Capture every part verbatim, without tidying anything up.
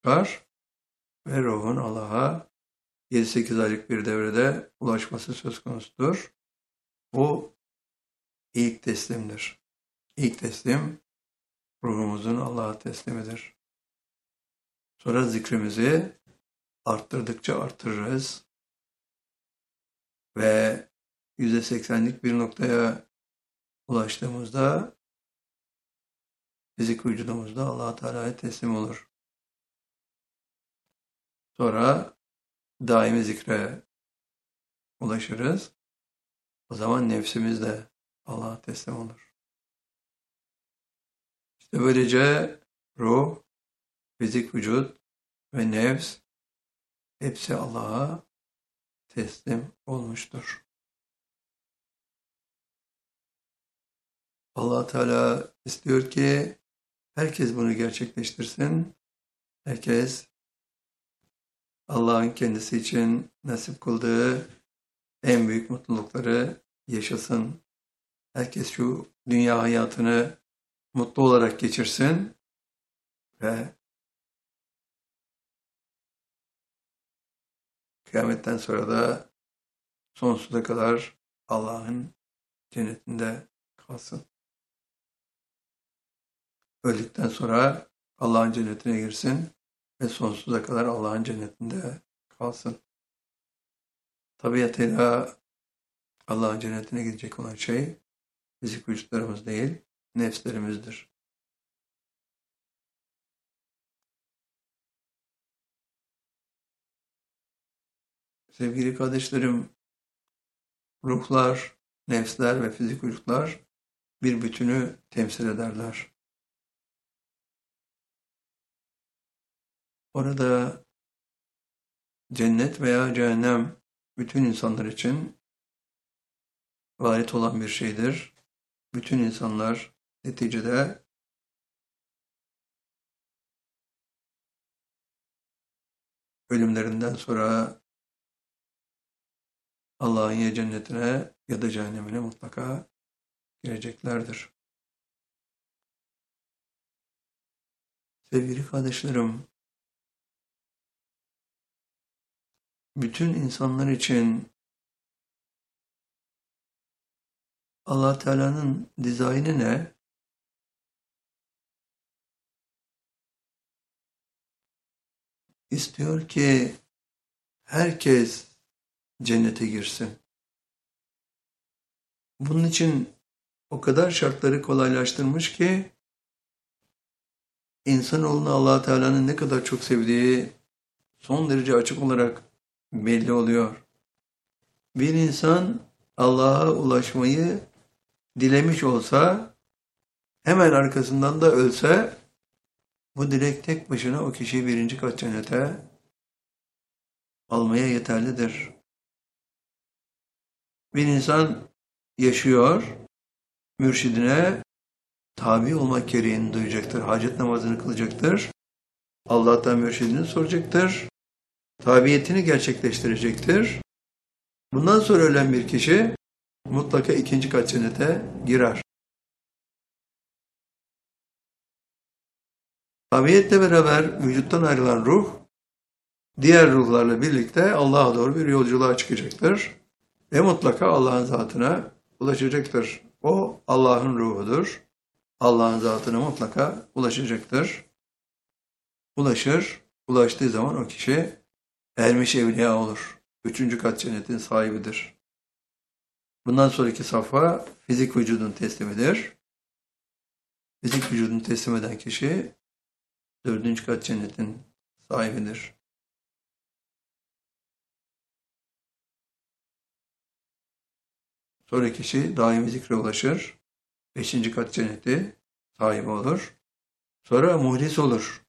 çıkar ve ruhun Allah'a yedi sekiz aylık bir devrede ulaşması söz konusudur. Bu ilk teslimdir. İlk teslim ruhumuzun Allah'a teslimidir. Sonra zikrimizi arttırdıkça arttırırız ve yüzde seksenlik bir noktaya ulaştığımızda fizik vücudumuzda Allah Teala'ya teslim olur. Sonra daimi zikre ulaşırız. O zaman nefsimiz de Allah'a teslim olur. İşte böylece ruh, fizik vücut ve nefs hepsi Allah'a teslim olmuştur. Allah Teala istiyor ki herkes bunu gerçekleştirsin. Herkes Allah'ın kendisi için nasip kıldığı en büyük mutlulukları yaşasın. Herkes şu dünya hayatını mutlu olarak geçirsin ve kıyametten sonra da sonsuza kadar Allah'ın cennetinde kalsın. Öldükten sonra Allah'ın cennetine girsin ve sonsuza kadar Allah'ın cennetinde kalsın. Tabiatıyla Allah'ın cennetine gidecek olan şey fizik vücutlarımız değil, nefslerimizdir. Sevgili kardeşlerim, ruhlar, nefsler ve fizik vücutlar bir bütünü temsil ederler. Orada cennet veya cehennem bütün insanlar için varit olan bir şeydir. Bütün insanlar neticede ölümlerinden sonra Allah'ın ya cennetine ya da cehennemine mutlaka gireceklerdir. Sevgili kardeşlerim, bütün insanlar için Allah Teala'nın dizaynı ne? İstiyor ki herkes cennete girsin. Bunun için o kadar şartları kolaylaştırmış ki insanoğlunu Allah Teala'nın ne kadar çok sevdiği son derece açık olarak belli oluyor. Bir insan Allah'a ulaşmayı dilemiş olsa, hemen arkasından da ölse, bu dilek tek başına o kişiyi birinci kat cennete almaya yeterlidir. Bir insan yaşıyor, mürşidine tabi olmak gereğini duyacaktır. Hacet namazını kılacaktır. Allah'tan mürşidini soracaktır. Tabiyetini gerçekleştirecektir. Bundan sonra ölen bir kişi mutlaka ikinci kat cennete girer. Tabiyetle beraber vücuttan ayrılan ruh, diğer ruhlarla birlikte Allah'a doğru bir yolculuğa çıkacaktır. Ve mutlaka Allah'ın zatına ulaşacaktır. O Allah'ın ruhudur. Allah'ın zatına mutlaka ulaşacaktır. Ulaşır, ulaştığı zaman o kişi ermiş evliya olur. Üçüncü kat cennetin sahibidir. Bundan sonraki safha fizik vücudun teslimidir. Fizik vücudunu teslim eden kişi dördüncü kat cennetin sahibidir. Sonra kişi daimi zikre ulaşır. Beşinci kat cenneti sahibi olur. Sonra muhlis olur.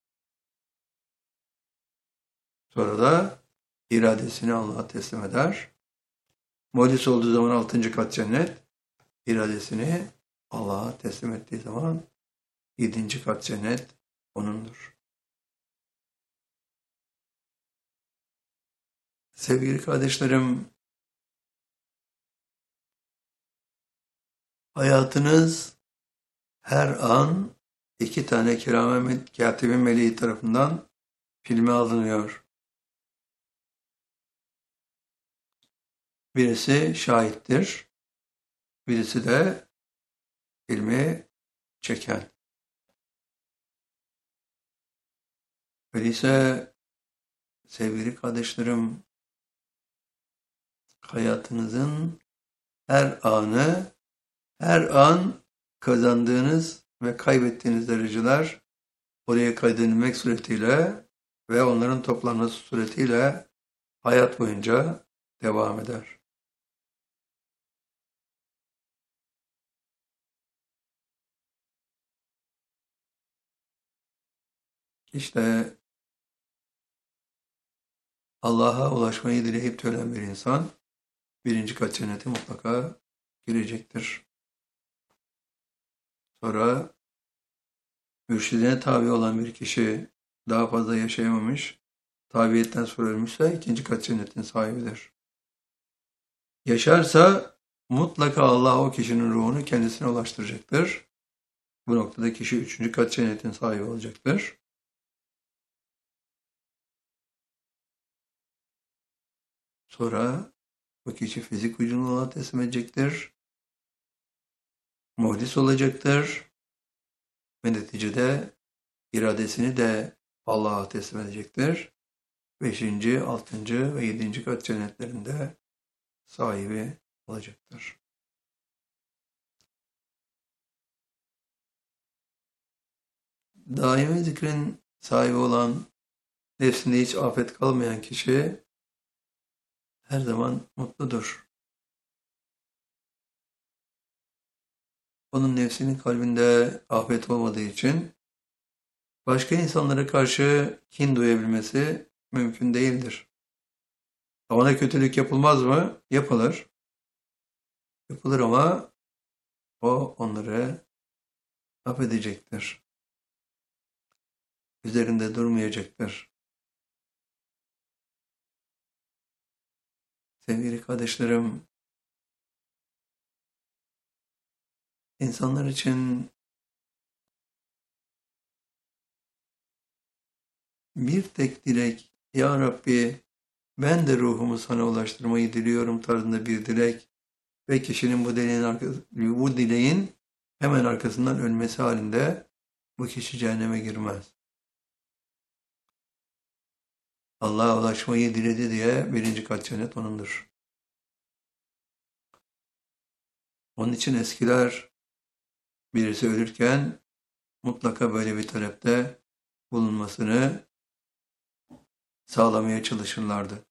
Sonra da iradesini Allah'a teslim eder. Muhlis olduğu zaman altıncı kat cennet, iradesini Allah'a teslim ettiği zaman yedinci kat cennet onundur. Sevgili kardeşlerim, hayatınız her an iki tane kiramen katibin meleği tarafından filme alınıyor. Birisi şahittir, birisi de filmi çeken. Öyleyse sevgili kardeşlerim, hayatınızın her anı, her an kazandığınız ve kaybettiğiniz dereceler oraya kaydedilmek suretiyle ve onların toplanması suretiyle hayat boyunca devam eder. İşte Allah'a ulaşmayı dileyip ölen bir insan birinci kat cennete mutlaka girecektir. Sonra mürşidine tabi olan bir kişi daha fazla yaşayamamış, tabiyetten sonra ölmüşse ikinci kat cennetin sahibidir. Yaşarsa mutlaka Allah o kişinin ruhunu kendisine ulaştıracaktır. Bu noktada kişi üçüncü kat cennetin sahibi olacaktır. Sonra bu kişi fizik vücudunu Allah'a teslim edecektir. Muhdis olacaktır. Ve neticede iradesini de Allah'a teslim edecektir. Beşinci, altıncı ve yedinci kat cennetlerinde sahibi olacaktır. Daimi zikrin sahibi olan, nefsinde hiç afet kalmayan kişi her zaman mutludur. Onun nefsinin kalbinde afet olmadığı için başka insanlara karşı kin duyabilmesi mümkün değildir. Ona kötülük yapılmaz mı? Yapılır. Yapılır ama o onları affedecektir. Üzerinde durmayacaktır. Sevgili kardeşlerim, insanlar için bir tek dilek, Ya Rabbi ben de ruhumu sana ulaştırmayı diliyorum tarzında bir dilek ve kişinin bu dileğin, arkası, bu dileğin hemen arkasından ölmesi halinde bu kişi cehenneme girmez. Allah'a ulaşmayı diledi diye birinci kat cennet onundur. Onun için eskiler birisi ölürken mutlaka böyle bir talepte bulunmasını sağlamaya çalışırlardı.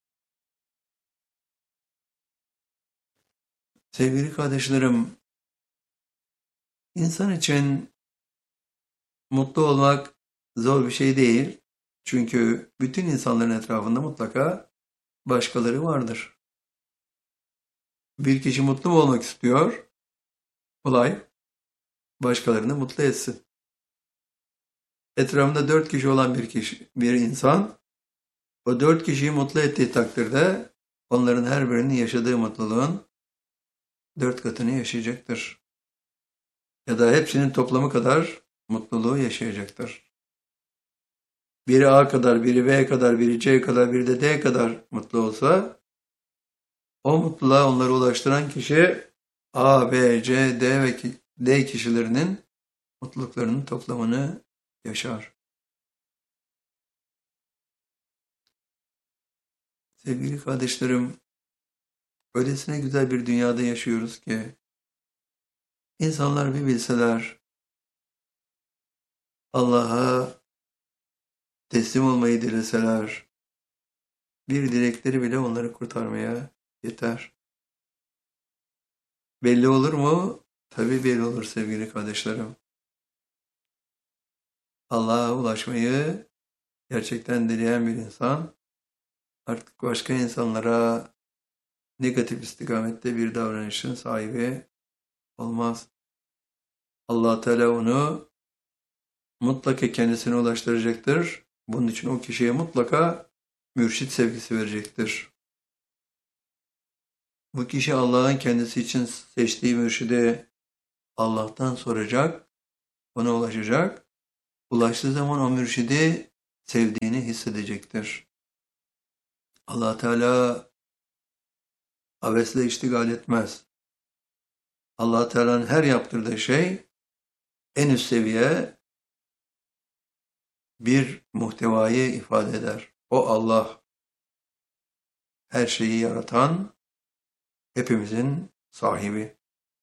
Sevgili kardeşlerim, insan için mutlu olmak zor bir şey değil. Çünkü bütün insanların etrafında mutlaka başkaları vardır. Bir kişi mutlu mu olmak istiyor? Kolay. Başkalarını mutlu etsin. Etrafında dört kişi olan bir kişi, bir insan, o dört kişiyi mutlu ettiği takdirde onların her birinin yaşadığı mutluluğun dört katını yaşayacaktır. Ya da hepsinin toplamı kadar mutluluğu yaşayacaktır. Biri A kadar, biri B kadar, biri C kadar, biri de D kadar mutlu olsa, o mutluluğa onları ulaştıran kişi A, B, C, D ve D kişilerinin mutluluklarının toplamını yaşar. Sevgili kardeşlerim, öylesine güzel bir dünyada yaşıyoruz ki, insanlar bir bilseler, Allah'a teslim olmayı dileseler, bir dilekleri bile onları kurtarmaya yeter. Belli olur mu? Tabii belli olur sevgili kardeşlerim. Allah'a ulaşmayı gerçekten dileyen bir insan, artık başka insanlara negatif istikamette bir davranışın sahibi olmaz. Allah Teala onu mutlaka kendisine ulaştıracaktır. Bunun için o kişiye mutlaka mürşit sevgisi verecektir. Bu kişi Allah'ın kendisi için seçtiği mürşidi Allah'tan soracak, ona ulaşacak. Ulaştığı zaman o mürşidi sevdiğini hissedecektir. Allah Teala abesle iştigal etmez. Allah Teala'nın her yaptırdığı şey en üst seviye bir muhtevayı ifade eder. O Allah, her şeyi yaratan, hepimizin sahibi.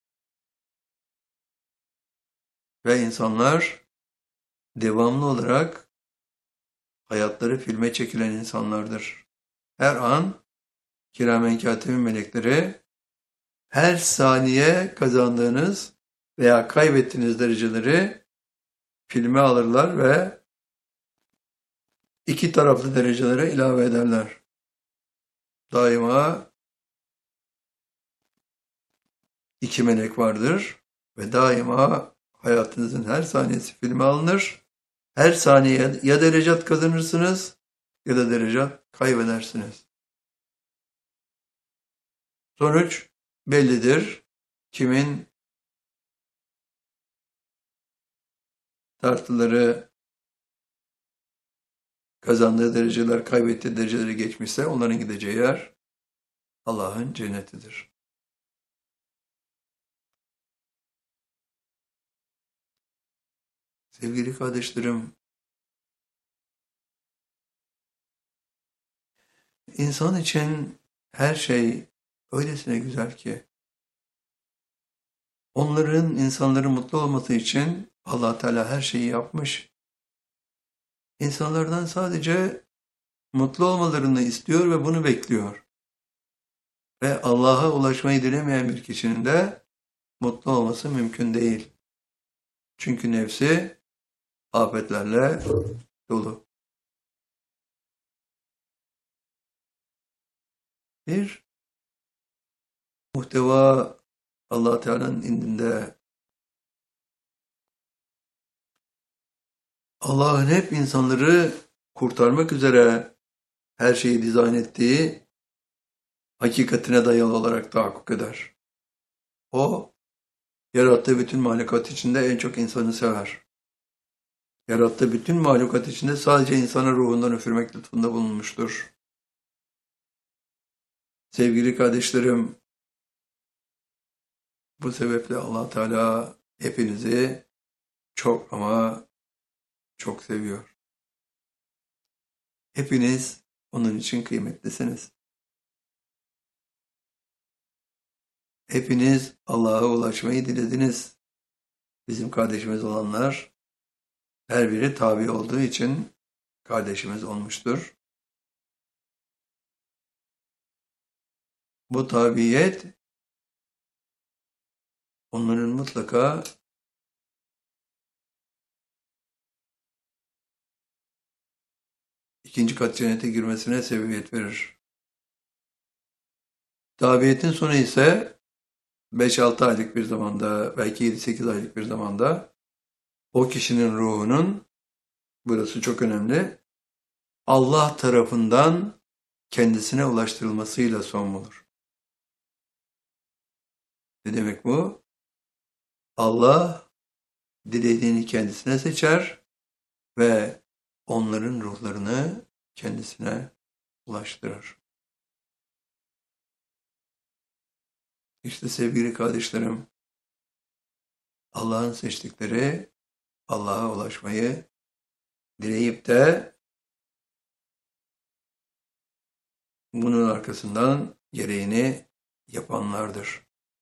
Ve insanlar devamlı olarak hayatları filme çekilen insanlardır. Her an kiramen katibin melekleri her saniye kazandığınız veya kaybettiğiniz dereceleri filme alırlar ve iki taraflı derecelere ilave ederler. Daima iki melek vardır ve daima hayatınızın her saniyesi filme alınır. Her saniye ya derecat kazanırsınız ya da derecat kaybedersiniz. Sonuç bellidir. Kimin tartıları kazandığı dereceler, kaybettiği dereceleri geçmişse onların gideceği yer Allah'ın cennetidir. Sevgili kardeşlerim, insan için her şey öylesine güzel ki, onların, insanların mutlu olması için Allah Teala her şeyi yapmış. İnsanlardan sadece mutlu olmalarını istiyor ve bunu bekliyor. Ve Allah'a ulaşmayı dilemeyen bir kişinin de mutlu olması mümkün değil. Çünkü nefsi afetlerle dolu. Bir muhteva Allah Teala'nın indinde Allah'ın hep insanları kurtarmak üzere her şeyi dizayn ettiği hakikatine dayalı olarak tahakkuk eder. O, yarattığı bütün mahlukat içinde en çok insanı sever. Yarattığı bütün mahlukat içinde sadece insana ruhundan üfürmek lütfunda bulunmuştur. Sevgili kardeşlerim, bu sebeple Allah Teala hepinizi çok ama çok seviyor. Hepiniz onun için kıymetlisiniz. Hepiniz Allah'a ulaşmayı dilediniz. Bizim kardeşimiz olanlar her biri tabi olduğu için kardeşimiz olmuştur. Bu tabiyet onların mutlaka ikinci kat cennete girmesine sebebiyet verir. Tabiyetin sonu ise beş altı aylık bir zamanda, belki yedi sekiz aylık bir zamanda o kişinin ruhunun, burası çok önemli, Allah tarafından kendisine ulaştırılmasıyla son bulur. Ne demek bu? Allah dilediğini kendisine seçer ve onların ruhlarını kendisine ulaştırır. İşte sevgili kardeşlerim, Allah'ın seçtikleri Allah'a ulaşmayı dileyip de bunun arkasından gereğini yapanlardır.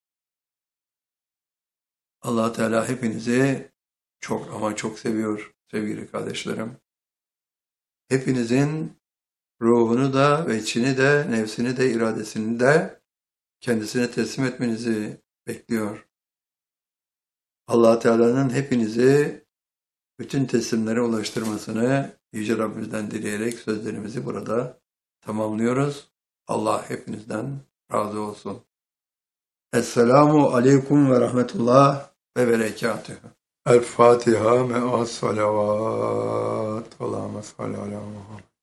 Allah Teala hepinizi çok ama çok seviyor sevgili kardeşlerim. Hepinizin ruhunu da ve içini de, nefsini de, iradesini de kendisine teslim etmenizi bekliyor. Allah Teala'nın hepinizi bütün teslimlere ulaştırmasını Yüce Rabbimizden dileyerek sözlerimizi burada tamamlıyoruz. Allah hepinizden razı olsun. Esselamu aleyküm ve rahmetullah ve berekatühü. El Fatiha me'as salavat. Allahümme salli ala Muhammed.